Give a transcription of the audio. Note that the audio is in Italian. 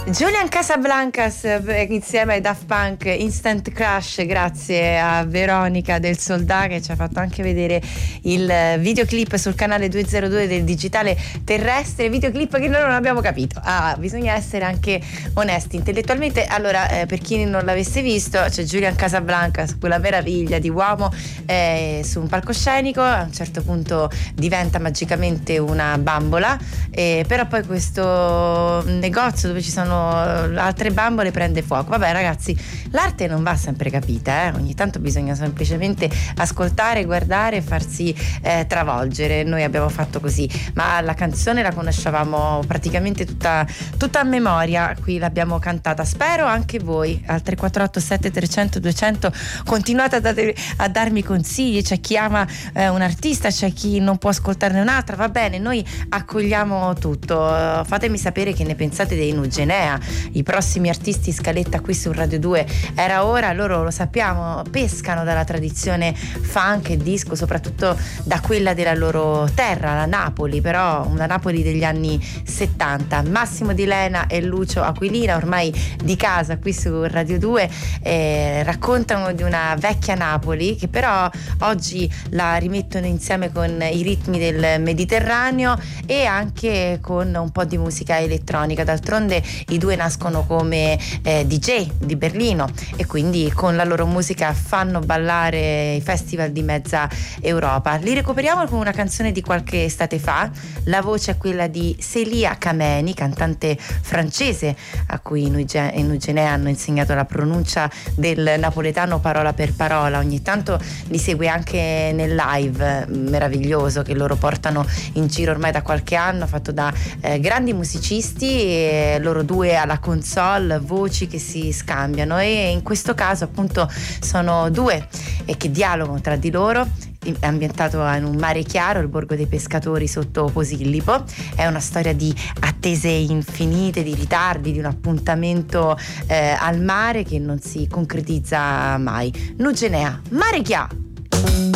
Julian Casablancas insieme ai Daft Punk, Instant Crush, grazie a Veronica del Soldà che ci ha fatto anche vedere il videoclip sul canale 202 del digitale terrestre, videoclip che noi non abbiamo capito. Bisogna essere anche onesti intellettualmente. Allora, per chi non l'avesse visto, c'è Julian Casablancas, quella meraviglia di uomo, su un palcoscenico. A un certo punto diventa magicamente una bambola, però poi questo negozio dove ci sono altre bambole prende fuoco. Vabbè ragazzi, l'arte non va sempre capita, ogni tanto bisogna semplicemente ascoltare, guardare e farsi travolgere. Noi abbiamo fatto così, ma la canzone la conoscevamo praticamente tutta a memoria, qui l'abbiamo cantata, spero anche voi. Al 3487 300 200 continuate a darmi consigli, c'è chi ama un artista, c'è chi non può ascoltarne un'altra, va bene, noi accogliamo tutto. Fatemi sapere che ne pensate dei Nugenea, i prossimi artisti scaletta qui su Radio 2. Era ora, loro lo sappiamo, pescano dalla tradizione funk e disco, soprattutto da quella della loro terra, la Napoli, però una Napoli degli anni 70. Massimo Di Lena e Lucio Aquilina, ormai di casa qui su Radio 2, raccontano di una vecchia Napoli che però oggi la rimettono insieme con i ritmi del Mediterraneo e anche con un po' di musica elettronica. D'altronde i due nascono come DJ di Berlino e quindi con la loro musica fanno ballare i festival di mezza Europa. Li recuperiamo con una canzone di qualche estate fa, la voce è quella di Célia Kameni, cantante francese a cui i Nugenea hanno insegnato la pronuncia del napoletano parola per parola. Ogni tanto li segue anche nel live meraviglioso che loro portano in giro ormai da qualche anno, fatto da grandi musicisti, e loro due alla console, voci che si scambiano, e in questo caso appunto sono due che dialogano tra di loro. È ambientato in un mare chiaro, il borgo dei pescatori sotto Posillipo. È una storia di attese infinite, di ritardi, di un appuntamento al mare che non si concretizza mai. Nugenea, mare chiaro.